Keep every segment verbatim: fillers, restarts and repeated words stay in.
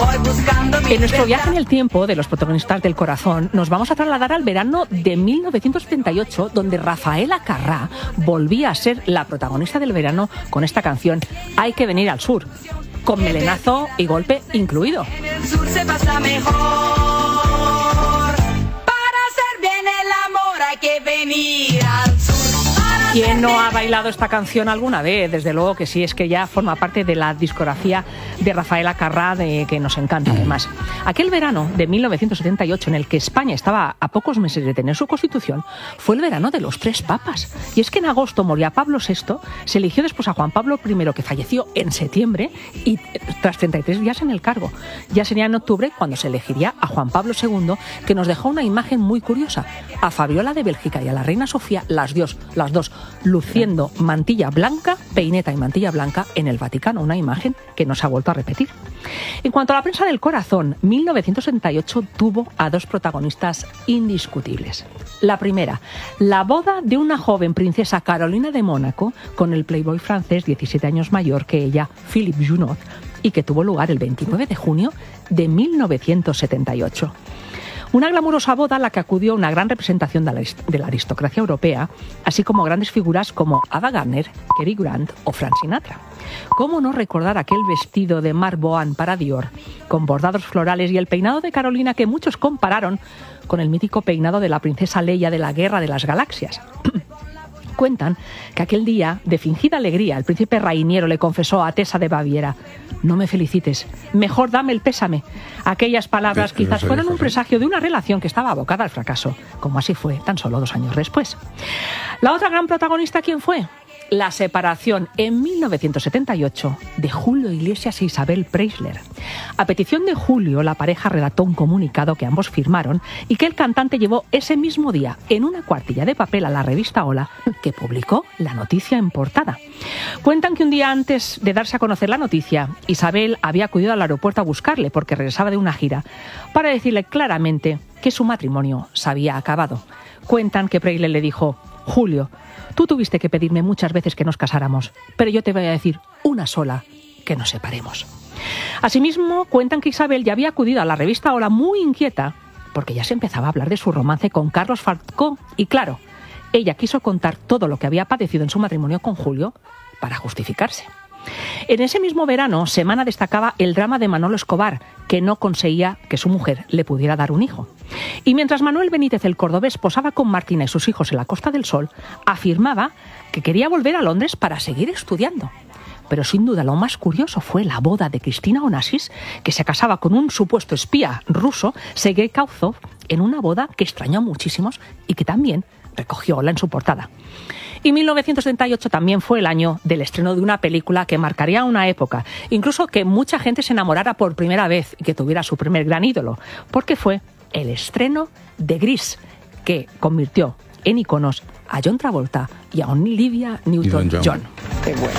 En nuestro viaje en el tiempo de los protagonistas del corazón, nos vamos a trasladar al verano de mil novecientos setenta y ocho, donde Rafaela Carrà volvía a ser la protagonista del verano con esta canción Hay que venir al sur, con melenazo y golpe incluido. En el sur se pasa mejor. Para hacer bien el amor hay que venir al sur. ¿Quién no ha bailado esta canción alguna vez? Desde luego que sí, es que ya forma parte de la discografía de Rafaela Carrà, de, que nos encanta además. Aquel verano de mil novecientos setenta y ocho, en el que España estaba a pocos meses de tener su constitución, fue el verano de los tres papas. Y es que en agosto moría Pablo sexto, se eligió después a Juan Pablo primero, que falleció en septiembre, y tras treinta y tres días en el cargo. Ya sería en octubre cuando se elegiría a Juan Pablo segundo, que nos dejó una imagen muy curiosa. A Fabiola de Bélgica y a la reina Sofía, las, dios, las dos, luciendo mantilla blanca, peineta y mantilla blanca en el Vaticano, una imagen que no se ha vuelto a repetir. En cuanto a la prensa del corazón, mil novecientos setenta y ocho tuvo a dos protagonistas indiscutibles. La primera, la boda de una joven princesa Carolina de Mónaco con el playboy francés diecisiete años mayor que ella, Philippe Junot, y que tuvo lugar el veintinueve de junio de mil novecientos setenta y ocho. Una glamurosa boda a la que acudió una gran representación de la, de la aristocracia europea, así como grandes figuras como Ava Gardner, Cary Grant o Frank Sinatra. ¿Cómo no recordar aquel vestido de Marc Bohan para Dior, con bordados florales, y el peinado de Carolina que muchos compararon con el mítico peinado de la princesa Leia de la Guerra de las Galaxias? Cuentan que aquel día, de fingida alegría, el príncipe Rainiero le confesó a Tessa de Baviera: no me felicites, mejor dame el pésame. Aquellas palabras quizás fueron un presagio de una relación que estaba abocada al fracaso, como así fue tan solo dos años después. La otra gran protagonista, ¿quién fue? La separación en mil novecientos setenta y ocho de Julio Iglesias e Isabel Preisler. A petición de Julio, la pareja redactó un comunicado que ambos firmaron y que el cantante llevó ese mismo día en una cuartilla de papel a la revista Hola, que publicó la noticia en portada. Cuentan que un día antes de darse a conocer la noticia, Isabel había acudido al aeropuerto a buscarle porque regresaba de una gira, para decirle claramente que su matrimonio se había acabado. Cuentan que Preisler le dijo: Julio, tú tuviste que pedirme muchas veces que nos casáramos, pero yo te voy a decir una sola, que nos separemos. Asimismo, cuentan que Isabel ya había acudido a la revista Hola muy inquieta, porque ya se empezaba a hablar de su romance con Carlos Falcó, y claro, ella quiso contar todo lo que había padecido en su matrimonio con Julio para justificarse. En ese mismo verano, Semana destacaba el drama de Manolo Escobar, que no conseguía que su mujer le pudiera dar un hijo. Y mientras Manuel Benítez, el cordobés, posaba con Martina y sus hijos en la Costa del Sol, afirmaba que quería volver a Londres para seguir estudiando. Pero sin duda lo más curioso fue la boda de Cristina Onassis, que se casaba con un supuesto espía ruso, Sergei Kautsov, en una boda que extrañó a muchísimos y que también recogió Hola en su portada. Y mil novecientos setenta y ocho también fue el año del estreno de una película que marcaría una época, incluso que mucha gente se enamorara por primera vez y que tuviera su primer gran ídolo, porque fue el estreno de Gris, que convirtió en iconos a John Travolta y a Olivia Newton-John. Qué bueno.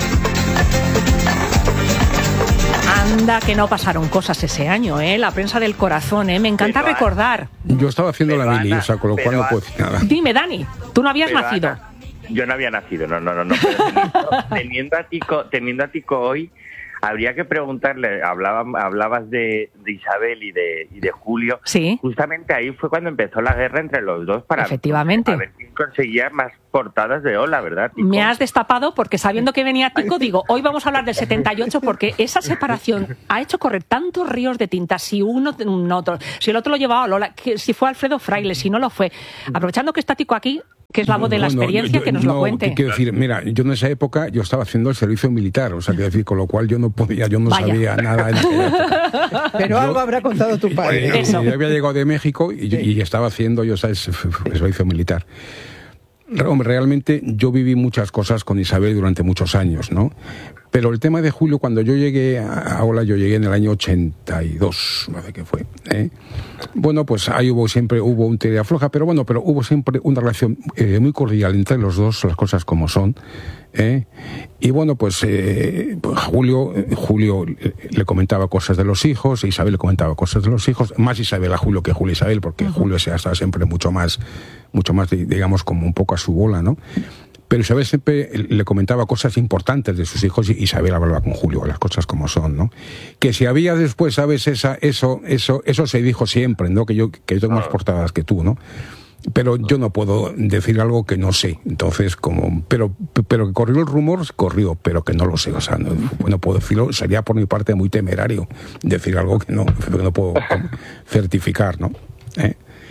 Anda, que no pasaron cosas ese año, ¿eh? La prensa del corazón, ¿eh? Me encanta pero, recordar. Yo estaba haciendo la mili, o sea, con lo cual no puedo decir nada. Dime, Dani, tú no habías pero, nacido. Ana, yo no había nacido, no, no, no. no pero teniendo, teniendo, a Tico, teniendo a Tico hoy, habría que preguntarle, hablabas, hablabas de, de Isabel y de, y de Julio. Sí. Justamente ahí fue cuando empezó la guerra entre los dos para Efectivamente. a ver quién conseguía más portadas de Hola, ¿verdad, Tico? Me has destapado porque sabiendo que venía Tico, digo, hoy vamos a hablar del setenta y ocho porque esa separación ha hecho correr tantos ríos de tinta, si uno, un otro, si el otro lo llevaba a Lola, que si fue Alfredo Fraile, si no lo fue. Aprovechando que está Tico aquí, que es la voz de la bueno, experiencia, yo, que nos no, lo cuente. Quiero decir, mira, yo en esa época yo estaba haciendo el servicio militar, o sea, quiero decir, con lo cual yo no podía, yo no Vaya. sabía nada. En Pero yo, algo habrá contado tu padre. Eh, Eso. Yo había llegado de México y, y, y estaba haciendo yo, ¿sabes?, el servicio militar. Hombre, realmente yo viví muchas cosas con Isabel durante muchos años, ¿no? Pero el tema de Julio, cuando yo llegué a Hola, yo llegué en el año ochenta y dos, no sé qué fue, ¿eh? Bueno, pues ahí hubo siempre, hubo un tira floja, pero bueno, pero hubo siempre una relación eh, muy cordial entre los dos, las cosas como son, ¿eh? Y bueno, pues, eh, pues Julio, Julio le comentaba cosas de los hijos, Isabel le comentaba cosas de los hijos, más Isabel a Julio que Julio a Isabel, porque uh-huh. Julio se ha estado siempre mucho más, mucho más, digamos, como un poco a su bola, ¿no? pero Isabel siempre le comentaba cosas importantes de sus hijos y Isabel hablaba con Julio, las cosas como son, ¿no? Que si había después, ¿sabes? Esa, eso, eso, eso se dijo siempre, ¿no? Que yo, que yo tengo más portadas que tú, ¿no? Pero yo no puedo decir algo que no sé. Entonces, como, pero, pero que corrió el rumor, corrió, pero que no lo sé. O sea, no, no puedo decirlo. Sería por mi parte muy temerario decir algo que no, que no puedo certificar, ¿no? ¿Eh?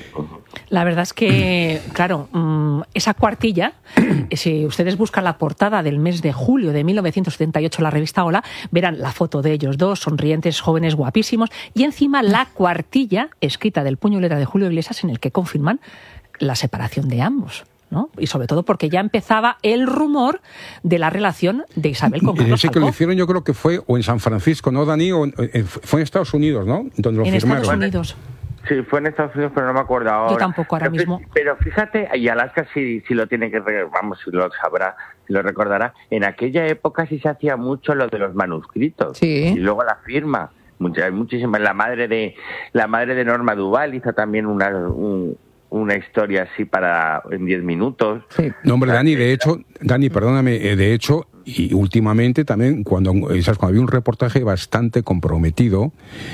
La verdad es que, claro, esa cuartilla, si ustedes buscan la portada del mes de julio de mil novecientos setenta y ocho en la revista Hola, verán la foto de ellos dos, sonrientes, jóvenes, guapísimos, y encima la cuartilla escrita del puño y letra de Julio Iglesias en el que confirman la separación de ambos, ¿no? Y sobre todo porque ya empezaba el rumor de la relación de Isabel con Carlos Ese que lo hicieron yo creo que fue o en San Francisco, ¿no, Dani? O en, fue en Estados Unidos, ¿no? Donde lo en firmaron. Estados Unidos. Sí, fue en Estados Unidos, pero no me acuerdo ahora. Yo tampoco ahora pero, mismo. Pero fíjate, y Alaska sí, sí lo tiene que, vamos, si lo sabrá, si lo recordará, en aquella época sí se hacía mucho lo de los manuscritos. Sí. Y luego la firma. Muchas, muchísimas. La madre de la madre de Norma Duval hizo también una... Un, una historia así para en diez minutos. Sí. No, hombre, Dani, de hecho, Dani, perdóname, de hecho, y últimamente también, cuando, ¿sabes? Cuando había un reportaje bastante comprometido,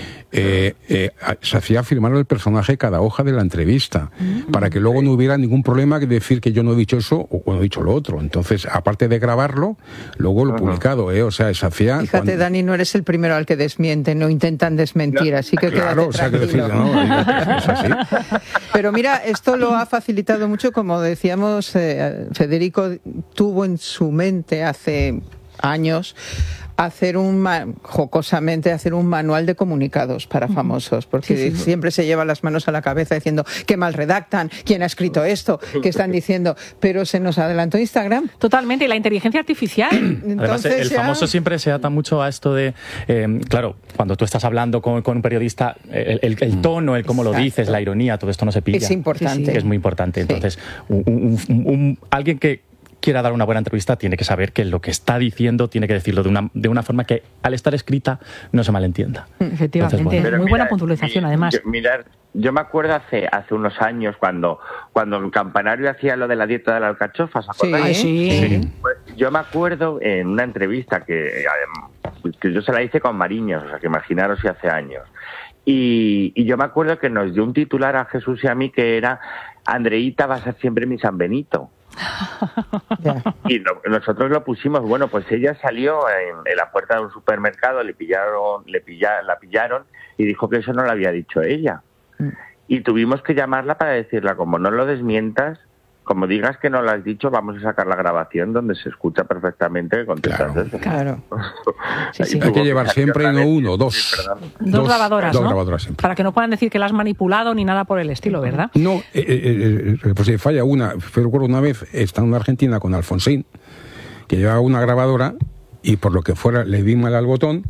eh, eh, se hacía firmar el personaje cada hoja de la entrevista, mm. para que luego no hubiera ningún problema que decir que yo no he dicho eso o, o no he dicho lo otro. Entonces, aparte de grabarlo, luego lo he publicado, ¿eh? O sea, se hacía... Fíjate, cuando... Dani, no eres el primero al que desmiente, no intentan desmentir, no, así que claro, o sea, que decir, no, es así. Pero mira, esto lo ha facilitado mucho, como decíamos, eh, Federico tuvo en su mente hace años hacer un, jocosamente, hacer un manual de comunicados para famosos, porque sí, sí, sí. siempre se lleva las manos a la cabeza diciendo qué mal redactan, quién ha escrito esto, qué están diciendo, pero se nos adelantó Instagram. Totalmente, y la inteligencia artificial. Entonces, Además, el ya... famoso siempre se ata mucho a esto de, eh, claro, cuando tú estás hablando con, con un periodista, el, el, el tono, el cómo Exacto. lo dices, la ironía, todo esto no se pilla. Es importante. Sí, sí. Es muy importante. Entonces, sí. un, un, un, un, alguien que quiera dar una buena entrevista tiene que saber que lo que está diciendo tiene que decirlo de una, de una forma que al estar escrita no se malentienda. Efectivamente, Entonces, bueno. muy mira, buena puntualización además. Yo, mirad, yo me acuerdo hace hace unos años cuando cuando el Campanario hacía lo de la dieta de la alcachofa, ¿os acordáis? Sí, sí. Pues yo me acuerdo en una entrevista que, que yo se la hice con Mariños, o sea que imaginaros si hace años. Y, y yo me acuerdo que nos dio un titular a Jesús y a mí que era Andreíta va a ser siempre mi San Benito. Yeah. Y lo, nosotros lo pusimos, bueno, pues ella salió en, en la puerta de un supermercado, le pillaron, le pilla, la pillaron y dijo que eso no lo había dicho ella. Mm. Y tuvimos que llamarla para decirle, como no lo desmientas, como digas que no lo has dicho, vamos a sacar la grabación donde se escucha perfectamente que contestas claro, eso. Claro. Sí, sí. Hay que llevar siempre no uno, dos. Sí, dos, dos grabadoras, dos ¿no? grabadoras siempre. Para que no puedan decir que la has manipulado ni nada por el estilo, ¿verdad? No, eh, eh, eh, pues si falla una. Recuerdo una vez, estando en Argentina con Alfonsín, que llevaba una grabadora y por lo que fuera le di mal al botón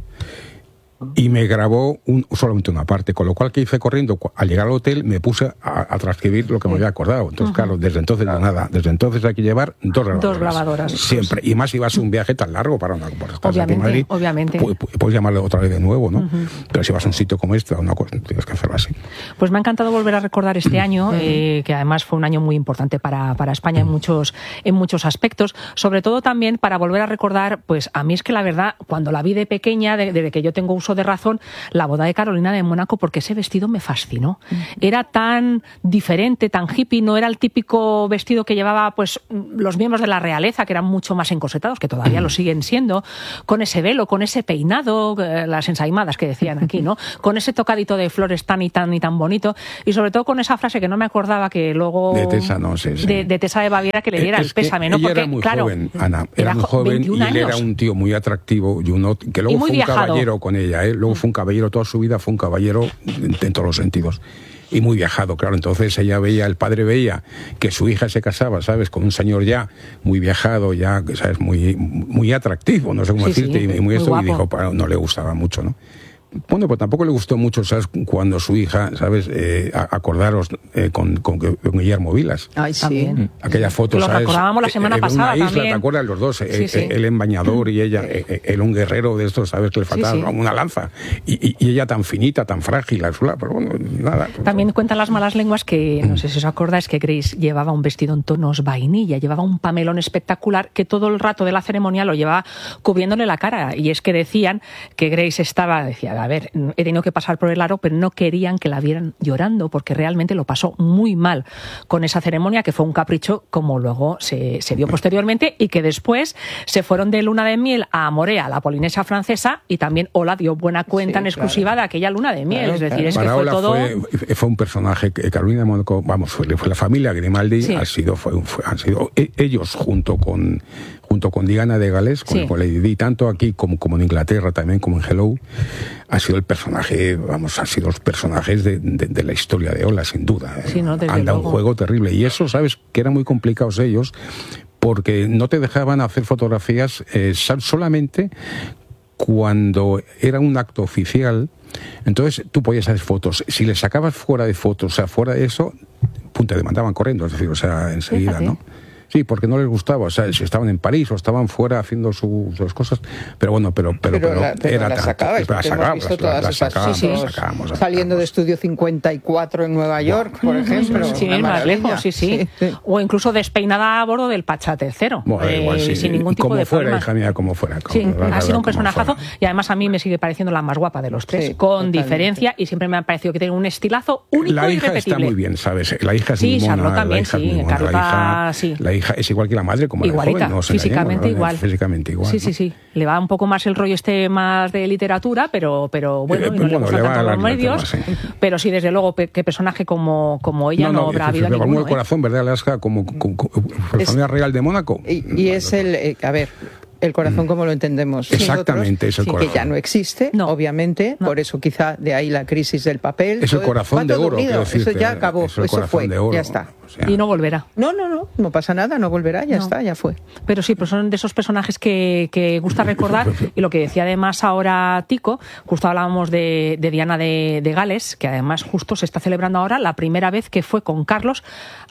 y me grabó un, solamente una parte, con lo cual que hice corriendo, al llegar al hotel me puse a, a transcribir lo que me había acordado. Entonces, uh-huh. claro, desde entonces no, nada, desde entonces hay que llevar dos grabadoras. Dos grabadoras. Siempre, y más si vas a un viaje tan largo para una por obviamente, aquí Madrid, obviamente. Puedes, puedes llamarle otra vez de nuevo, ¿no? Uh-huh. Pero si vas a un sitio como este, una cosa, tienes que hacerlo así. Pues me ha encantado volver a recordar este año, eh, que además fue un año muy importante para, para España en muchos, en muchos aspectos, sobre todo también para volver a recordar, pues a mí es que la verdad, cuando la vi de pequeña, desde de, de que yo tengo uso de razón, la boda de Carolina de Mónaco, porque ese vestido me fascinó. Era tan diferente, tan hippie, no era el típico vestido que llevaba pues los miembros de la realeza, que eran mucho más encorsetados, que todavía lo siguen siendo, con ese velo, con ese peinado, las ensaimadas que decían aquí, ¿no? Con ese tocadito de flores tan y tan y tan bonito, y sobre todo con esa frase que no me acordaba que luego... De Tesa, no sé. Sí, sí. De, de Tesa de Baviera, que le diera es el pésame, ¿no? Ella porque, era muy claro, joven, Ana, era, era muy joven y él años. Era un tío muy atractivo y uno que luego fue un viajado. caballero con ella, ¿eh? Luego fue un caballero toda su vida, fue un caballero en, en todos los sentidos. Y muy viajado, claro. Entonces ella veía, el padre veía que su hija se casaba, ¿sabes? Con un señor ya muy viajado, ya, ¿sabes? Muy, muy atractivo, no sé cómo sí, decirte, sí, y muy, muy esto, guapo. y dijo, bueno, no le gustaba mucho, ¿no? Bueno, pues tampoco le gustó mucho, ¿sabes? Cuando su hija, ¿sabes? Eh, acordaros eh, con, con, con Guillermo Vilas. Ay, sí. También. Aquella foto, Lo ¿sabes? recordábamos la semana en pasada una isla, también. ¿te acuerdas? Los dos, Sí, eh, sí. él en bañador y ella, eh, él un guerrero de estos, ¿sabes? Que le faltaba Sí, sí. una lanza. Y, y, y ella tan finita, tan frágil, azul, pero bueno, nada. También cuentan las malas lenguas que, no sé si os acordáis, que Grace llevaba un vestido en tonos vainilla, llevaba un pamelón espectacular que todo el rato de la ceremonia lo llevaba cubriéndole la cara. Y es que decían que Grace estaba, decía, a ver, he tenido que pasar por el aro, pero no querían que la vieran llorando, porque realmente lo pasó muy mal con esa ceremonia, que fue un capricho, como luego se, se vio posteriormente, y que después se fueron de luna de miel a Morea, la Polinesia francesa, y también Ola dio buena cuenta Sí, en exclusiva claro. de aquella luna de miel. Claro, es decir, claro. es que Para fue Ola todo... fue, fue un personaje que Carolina de Mónaco, vamos, fue, fue la familia Grimaldi, Sí. ha sido, fue, fue, han sido e- ellos junto con junto con Diana de Gales, con, Sí. con Lady Di, tanto aquí como, como en Inglaterra, también como en Hello, ha sido el personaje, vamos, ha sido los personajes de, de, de la historia de Ola, sin duda. Sí, no, desde Anda luego. un juego terrible. Y eso, sabes, que eran muy complicados ellos, porque no te dejaban hacer fotografías eh, solamente cuando era un acto oficial. Entonces tú podías hacer fotos. Si le sacabas fuera de fotos, o sea, fuera de eso, pum, te demandaban corriendo, es decir, o sea, enseguida, Fíjate. ¿no? Sí, porque no les gustaba, o sea, si estaban en París o estaban fuera haciendo su- sus cosas, pero bueno, pero pero, Pero, pero la, pero era las tanto, sacabais, pero las porque hemos sacábamos, visto las- todas las esas sacábamos, fotos las sacábamos, las saliendo de sacábamos. Estudio cincuenta y cuatro en Nueva York, por ejemplo. Sí, Una más maravilla. lejos, sí, sí, Sí, sí. O incluso despeinada a bordo del Pachá tercero, Bueno, eh, igual, sí, sin ningún tipo como de fuera, forma. hija mía, como fuera. Como, Sí, la verdad, ha sido un como personajazo fuera. y además a mí me sigue pareciendo la más guapa de los tres, Sí, con totalmente. diferencia, y siempre me ha parecido que tiene un estilazo único La e hija irrepetible. está muy bien, ¿sabes? La hija es Sí, muy mona, Charlotte también, la hija es sí, muy mona, Carlota, la hija, sí. la hija es igual que la madre, como Igualita, la joven, no se físicamente engañemos, ¿no? igual. Físicamente igual. Sí, ¿no? sí, sí. Le va un poco más el rollo este más de literatura, pero, pero bueno, Eh, y no bueno, le gustan le va tanto a los la medios. literatura, sí. Pero sí, desde luego, pe- qué personaje como, como ella no, habrá habido me ninguno. el ¿eh? corazón, ¿verdad, Alaska? Como, como, como la Es- familia real de Mónaco. Y, y es el, eh, a ver, el corazón como lo entendemos nosotros, Exactamente, es el sí, corazón. que ya no existe, No. obviamente, No. por eso quizá de ahí la crisis del papel. Es el Todo- corazón va de todo oro, unido, quiero decirte, eso ya acabó, es el eso corazón fue, de oro. ya está. O sea, Y no volverá. No, no, no, no pasa nada, no volverá, ya No. está, ya fue. Pero sí, pues son de esos personajes que, que gusta recordar. Y lo que decía además ahora Tico, justo hablábamos de, de Diana de, de Gales, que además justo se está celebrando ahora la primera vez que fue con Carlos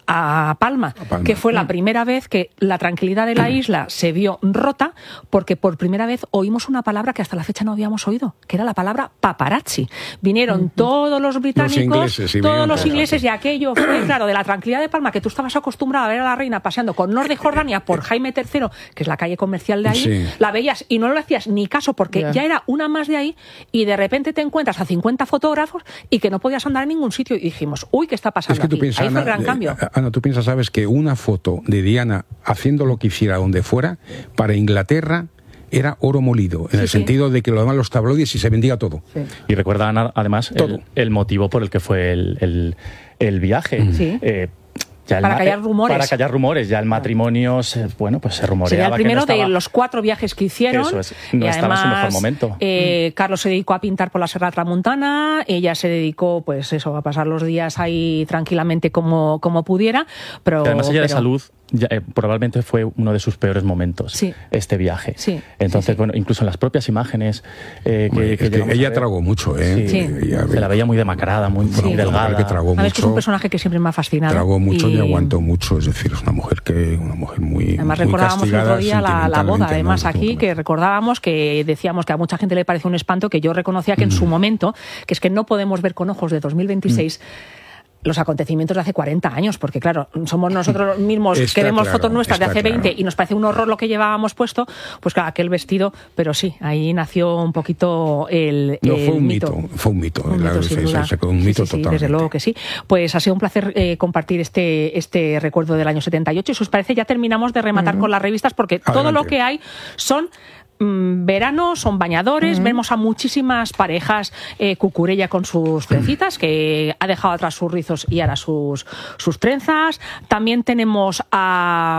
a Palma, A Palma. que fue la primera vez que la tranquilidad de la isla se vio rota, porque por primera vez oímos una palabra que hasta la fecha no habíamos oído, que era la palabra paparazzi. Vinieron todos los británicos, ingleses, sí, todos vinieron los todos, ingleses, sí. y aquello fue, claro, de la tranquilidad de Palma, que tú estabas acostumbrado a ver a la reina paseando con Lord de Jordania por Jaime tercero, que es la calle comercial de ahí, Sí. la veías y no le hacías ni caso porque Ya. ya era una más de ahí, y de repente te encuentras a cincuenta fotógrafos y que no podías andar en ningún sitio, y dijimos, uy, ¿qué está pasando Es que tú aquí? piensas, Ahí fue el Ana, gran eh, cambio. Ana, tú piensas, sabes, que una foto de Diana haciendo lo que hiciera donde fuera, para Inglaterra era oro molido, en Sí, el sí. sentido de que lo daban los tabloides y se vendía todo. Sí. Y recuerdan a- además Todo. el, el motivo por el que fue el, el- el viaje. Sí. Eh, ya el Para ma- callar eh, rumores. Para callar rumores. Ya el matrimonio, se- bueno, pues se rumoreaba. Sería el que primero no estaba- de los cuatro viajes que hicieron. Eso es, no y estaba en su además, mejor momento. eh, Carlos se dedicó a pintar por la Serra Tramontana, ella se dedicó, pues eso, a pasar los días ahí tranquilamente como, como pudiera. Pero, Que además ella de pero- salud ya, eh, probablemente fue uno de sus peores momentos, Sí. este viaje. Sí, Entonces, sí, sí. bueno, incluso en las propias imágenes eh, que, Hombre, que es que llegamos a ella ver, tragó mucho, ¿eh? Sí. Ella- se la veía muy demacrada, muy, Sí. muy una mujer delgada. que tragó Sabes que es un mucho, personaje que siempre me ha fascinado. tragó mucho y, Y- aguantó mucho, es decir, es una mujer que una mujer muy Además muy recordábamos el castigada otro día la, la boda, sentimentalmente, además ¿no? aquí, que recordábamos que decíamos que a mucha gente le pareció un espanto, que yo reconocía que en su momento, que es que no podemos ver con ojos de dos mil veintiséis los acontecimientos de hace cuarenta años, porque claro, somos nosotros mismos Está que vemos claro, fotos nuestras de está hace veinte claro. y nos parece un horror lo que llevábamos puesto, pues claro, aquel vestido, pero sí, ahí nació un poquito el, No, el fue un mito, fue un mito, Un la- mito, se- sin se- duda. se quedó un Sí, mito sí, sí, totalmente. desde luego que sí. Pues ha sido un placer eh, compartir este, este recuerdo del año setenta y ocho. Y si os parece, ya terminamos de rematar con las revistas, porque todo lo Adelante. que hay son mm, verano, son bañadores, vemos a muchísimas parejas, eh, Cucurella con sus trencitas, que ha dejado atrás sus rizos y ahora sus, sus trenzas. También tenemos a